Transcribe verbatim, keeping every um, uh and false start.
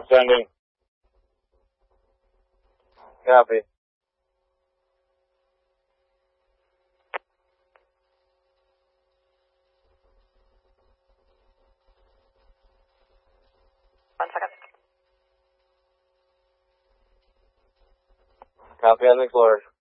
Sending. Copy. One second. Copy on the Explorer.